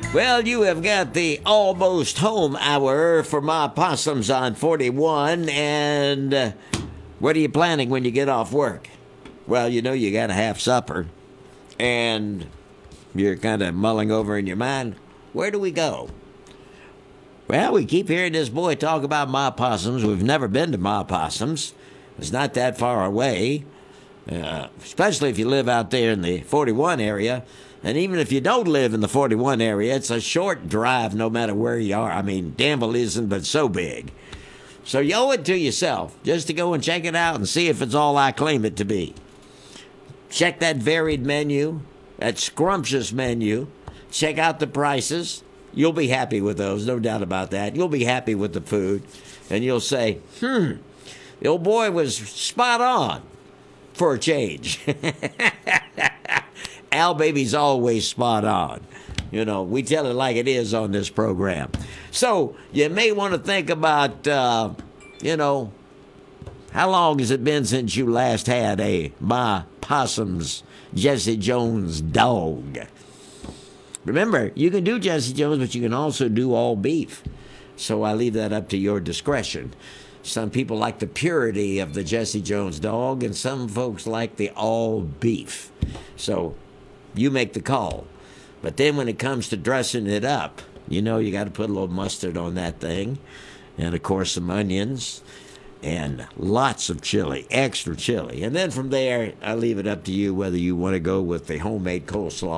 Well, you have got the almost home hour for my possums on 41, and what are you planning when you get off work? Well, you know you got to have supper, and you're kind of mulling over in your mind, where do we go? Well, we keep hearing this boy talk about my possums. We've never been to my possums. It's not that far away, especially if you live out there in the 41 area. And even if you don't live in the 41 area, it's a short drive no matter where you are. I mean, Danville isn't, but so big. So you owe it to yourself just to go and check it out and see if it's all I claim it to be. Check that varied menu, that scrumptious menu. Check out the prices. You'll be happy with those, no doubt about that. You'll be happy with the food. And you'll say, the old boy was spot on for a change. Al Baby's always spot on. You know, we tell it like it is on this program. So you may want to think about, how long has it been since you last had a My Possums Jesse Jones dog? Remember, you can do Jesse Jones, but you can also do all beef. So I leave that up to your discretion. Some people like the purity of the Jesse Jones dog, and some folks like the all beef. So you make the call. But then when it comes to dressing it up, you got to put a little mustard on that thing. And, of course, some onions and lots of chili, extra chili. And then from there, I leave it up to you whether you want to go with the homemade coleslaw